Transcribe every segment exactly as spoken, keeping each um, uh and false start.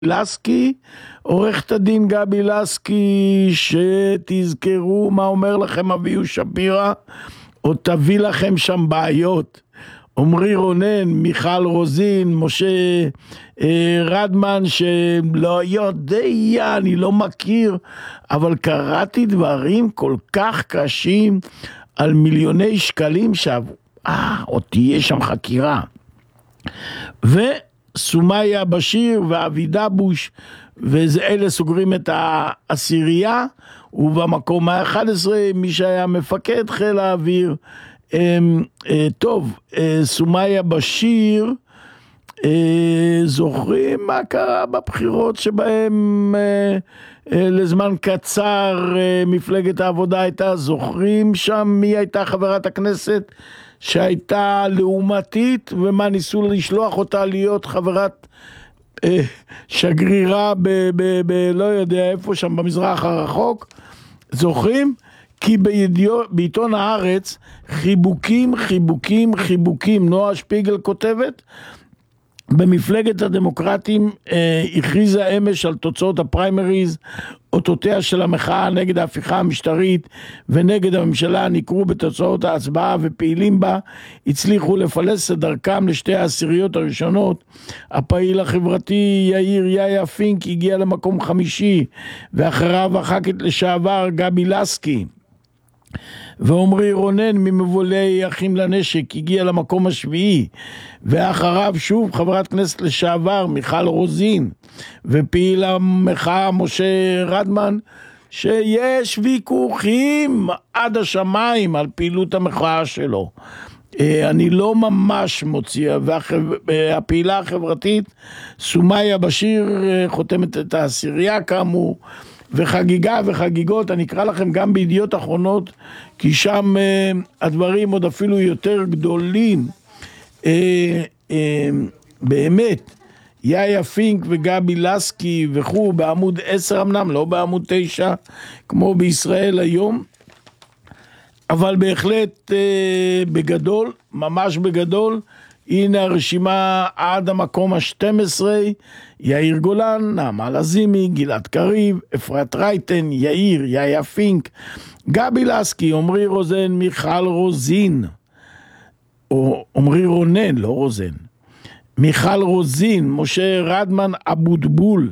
לסקי, עורכת הדין גבי לסקי, שתזכרו מה אומר לכם אביהו שפירא, או תביא לכם שם בעיות. עמרי רונן, מיכל רוזין, משה אה, רדמן, שלא יודע, אני לא מכיר, אבל קראתי דברים כל כך קשים על מיליוני שקלים שעברו. אה, עוד תהיה שם חקירה. וסומיה בשיר ואבי דבוש, ואלה סוגרים את העשירייה, ובמקום ה-אחד עשר מי שהיה מפקד חיל האוויר, טוב, סומיה בשיר, זוכרים מה קרה בבחירות שבהם לזמן קצר מפלגת העבודה הייתה, זוכרים שם מי הייתה חברת הכנסת שהייתה לעומתית, ומה ניסו לשלוח אותה להיות חברת שגרירה ב, ב, ב, לא יודע איפה שם במזרח הרחוק, זוכרים? כי בידיו, בעיתון הארץ חיבוקים, חיבוקים, חיבוקים, נועה שפיגל כותבת, במפלגת הדמוקרטים אה, הכריזה אמש על תוצאות הפריימריז, אותותיה של המחאה נגד ההפיכה המשטרית ונגד הממשלה ניכרו בתוצאות ההצבעה, ופעילים בה הצליחו לפלס את דרכם לשתי העשיריות הראשונות. הפעיל החברתי יאיר יאיה פינק הגיע למקום חמישי, ואחריו הח"כית לשעבר גבי לסקי, ועמרי רונן ממובילי אחים לנשק הגיע למקום השביעי, ואחריו שוב חברת כנסת לשעבר מיכל רוזין, ופעיל המחאה משה רדמן, שיש ויכוחים עד השמיים על פעילות המחאה שלו. אני לא ממש מוציא, והפעילה החברתית סומיה בשיר חותמת את העשירייה כאמור, וחגיגה וחגיגות, אני אקרא לכם גם בידיעות אחרונות, כי שם אה, הדברים עוד אפילו יותר גדולים. אה, אה, באמת, יאיה פינק וגבי לסקי וכו' בעמוד עשר אמנם, לא בעמוד תשע, כמו בישראל היום, אבל בהחלט אה, בגדול, ממש בגדול. הנה הרשימה עד המקום ה-שתים עשרה, יאיר גולן, נעמה לזימי, גלעד קריב, אפרת רייטן, יאיר, יאיה פינק, גבי לסקי, עמרי רוזן, מיכל רוזין, או עמרי רונן, לא רוזן, מיכל רוזין, משה רדמן אבוטבול,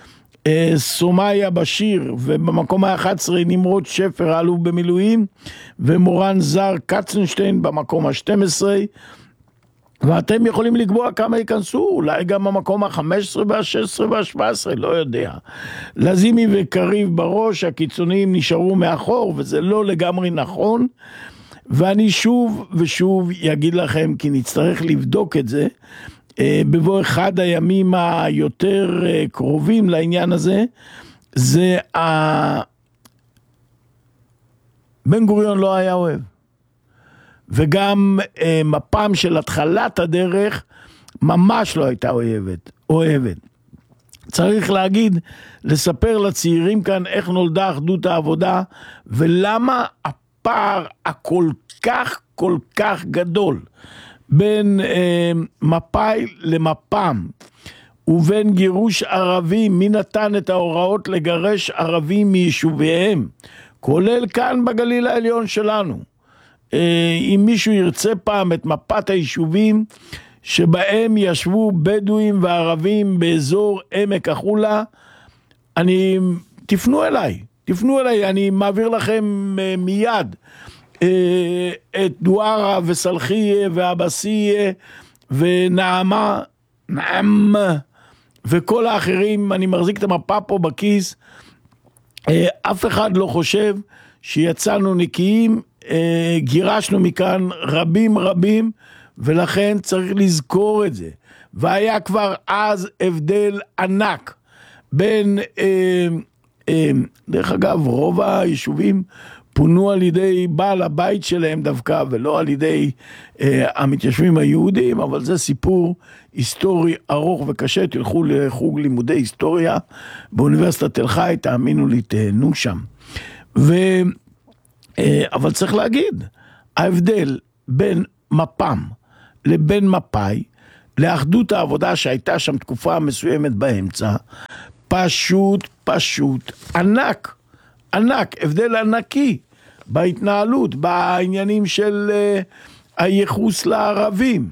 סומיה בשיר, ובמקום ה-אחד עשר נמרוד שפר, האלוף במילואים, ומורן זר קצנשטיין במקום ה-שתים עשרה, ואתם יכולים לקבוע כמה ייכנסו, אולי גם המקום ה-חמש עשרה וה-שש עשרה וה-שבע עשרה, לא יודע. לזימי וקריב בראש, הקיצוניים נשארו מאחור, וזה לא לגמרי נכון, ואני שוב ושוב אגיד לכם, כי נצטרך לבדוק את זה, בבוא אחד הימים היותר קרובים לעניין הזה, זה ה... בן גוריון לא היה אוהב. וגם אה, מפ"ם של התחלת הדרך ממש לא הייתה אוהבת, אוהבת. צריך להגיד, לספר לצעירים כאן איך נולדה אחדות העבודה, ולמה הפער הכל כך כל כך גדול בין אה, מפא"י למפ"ם, ובין גירוש ערבים, מי נתן את ההוראות לגרש ערבים מיישוביהם, כולל כאן בגליל העליון שלנו. אם מישהו ירצה פעם את מפת היישובים שבהם ישבו בדואים וערבים באזור עמק החולה, אני, תפנו אליי, תפנו אליי, אני מעביר לכם מיד את דוארה וסלחיה ואבסיה ונעמה, נעמה וכל האחרים. אני מחזיק את המפה פה בכיס, אף אחד לא חושב שיצאנו נקיים, גירשנו מכאן רבים רבים, ולכן צריך לזכור את זה. והיה כבר אז הבדל ענק בין, אה, אה, דרך אגב, רוב היישובים פונו על ידי בעל הבית שלהם דווקא, ולא על ידי אה, המתיישבים היהודים, אבל זה סיפור היסטורי ארוך וקשה. תלכו לחוג לימודי היסטוריה באוניברסיטת תל חי, תאמינו לי, תהנו שם. ו... אבל צריך להגיד, ההבדל בין מפ"ם לבין מפא"י לאחדות העבודה שהייתה שם תקופה מסוימת באמצע, פשוט, פשוט, ענק, ענק, הבדל ענקי בהתנהלות, בעניינים של uh, הייחוס לערבים,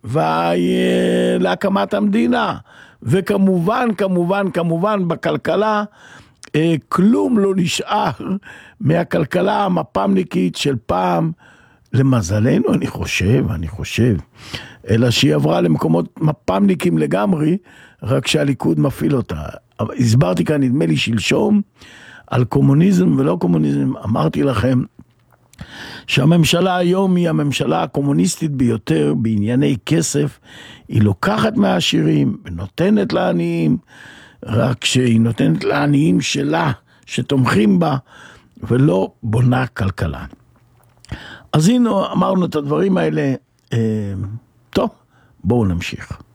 ולהקמת המדינה, וכמובן, כמובן, כמובן בכלכלה, uh, כלום לא נשאר מהכלכלה המפ"מניקית של פעם, למזלנו אני חושב, אני חושב, אלא שהיא עברה למקומות מפ"מניקים לגמרי, רק שהליכוד מפעיל אותה. הסברתי כאן, נדמה לי שלשום, על קומוניזם ולא קומוניזם, אמרתי לכם, שהממשלה היום היא הממשלה הקומוניסטית ביותר בענייני כסף, היא לוקחת מהעשירים ונותנת לעניים, רק שהיא נותנת לעניים שלה, שתומכים בה, ולא בונה כלכלה. אז הנה אמרנו את הדברים האלה, אה, טוב, בואו נמשיך.